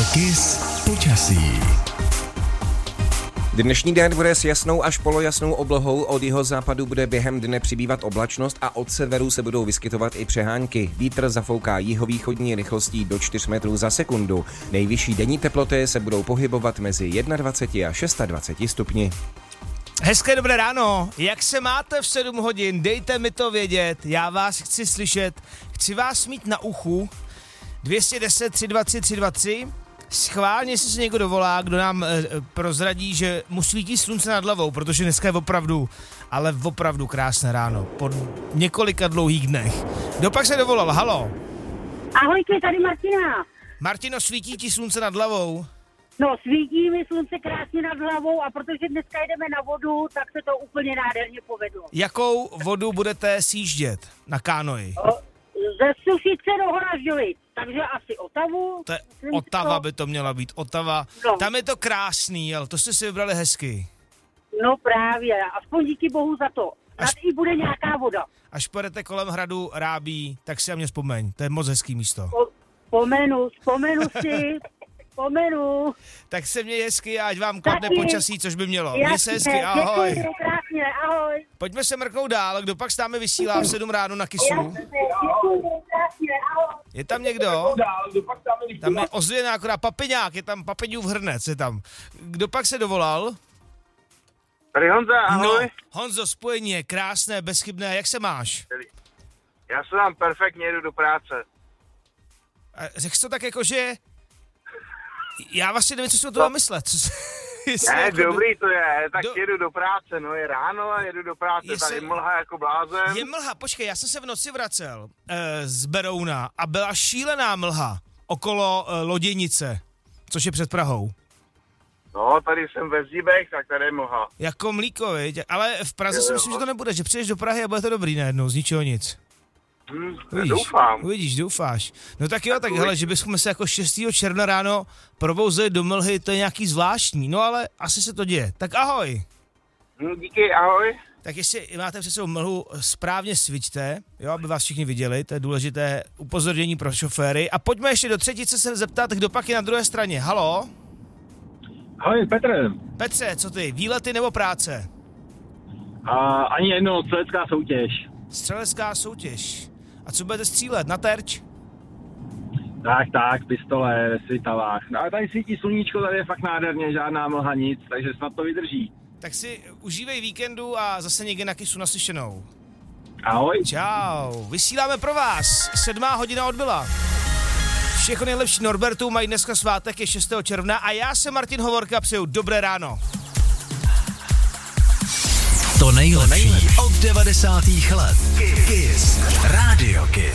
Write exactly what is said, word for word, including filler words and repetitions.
Kiss počasí. Dnešní den bude s jasnou až polojasnou oblohou, od jihozápadu bude během dne přibývat oblačnost a od severu se budou vyskytovat i přehánky. Vítr zafouká jihovýchodní rychlostí do čtyř metrů za sekundu. Nejvyšší denní teploty se budou pohybovat mezi dvacet jedna a dvacet šest stupni. Hezké dobré ráno, jak se máte v sedm hodin, dejte mi to vědět, já vás chci slyšet, chci vás mít na uchu. Dvě stě deset, tři dvacet, tři dvacet. Schválně, jestli se někdo dovolá, kdo nám e, prozradí, že mu svítí slunce nad hlavou, protože dneska je opravdu, ale opravdu krásné ráno, po několika dlouhých dnech. Kdo pak se dovolal, halo? Ahojky, tady Martina. Martino, svítí ti slunce nad hlavou? No, svítí mi slunce krásně nad hlavou a protože dneska jdeme na vodu, tak se to úplně nádherně povedlo. Jakou vodu budete sjíždět na kánoji? O, ze Sušice do Horažďovic, takže asi Otavu. To je Otava by to měla být, Otava. No. Tam je to krásný, ale to jste si vybrali hezky. No právě, aspoň díky bohu za to. Až- Tady i bude nějaká voda. Až pojedete kolem hradu Rábí, tak si na mě vzpomeň, to je moc hezký místo. Po, pomenu, vzpomenu si, pomenu. Tak se měj hezky a ať vám kladne Taky. počasí, což by mělo. Měj se hezky, Jasně, ahoj. děkuji, krásně, ahoj. Pojďme se mrknout dál, kdo pak s námi vysílá v sedm ráno na Kissu? Jasně, děkuji, krásně, ahoj. Je tam někdo? Tam je ozvěna akorát papiňák, je tam papiňův hrnec, je tam. Kdo pak se dovolal? Tady Honza, ahoj. No, Honzo, spojení je krásné, bezchybné, jak se máš? Já se vám perfektně jedu do práce. A řekl jsi to tak jako, že... Já vlastně nevím, co si o toho myslet. Co si... Ne, jako dobrý to je, tak do- jedu do práce, no je ráno a jedu do práce, Jestli- tady mlha jako blázen. Je mlha, počkej, já jsem se v noci vracel e, z Berouna a byla šílená mlha okolo e, Loděnice, což je před Prahou. No, tady jsem ve Zdíbech, tak tady je mlha. Jako mlíko, viď? Ale v Praze Jo, si jo. myslím, že to nebude, že přijdeš do Prahy a bude to dobrý najednou, z ničeho nic. Hm, Uvidíš, doufám. Uvidíš, doufáš. No tak jo, tak uvidíš. hele, že bychom se jako šestého června ráno probouzeli do mlhy, to je nějaký zvláštní, no ale asi se to děje. Tak ahoj. Hm, díky, ahoj. Tak jestli máte před sebou mlhu, správně svičte, jo, aby vás všichni viděli, to je důležité upozornění pro šoféry. A pojďme ještě do třetice se zeptat, kdo pak je na druhé straně. Halo? Ahoj, Petr. Petře, co ty, výlety nebo práce? A ani jedno, střelecká soutěž. Střelecká soutěž. A co budete střílet, na terč? Tak, tak, pistole ve Svitavách. No ale tady svítí sluníčko, tady je fakt nádherně, žádná mlha, nic, takže snad to vydrží. Tak si užívej víkendu a zase někde na Kissu naslyšenou. Ahoj. Čau, vysíláme pro vás, sedmá hodina odbyla. Všechno nejlepší Norbertu, mají dneska svátek, je šestého června a já jsem Martin Hovorka, přeju dobré ráno. To nejlepší od devadesátých let. Kiss. Radio Kiss.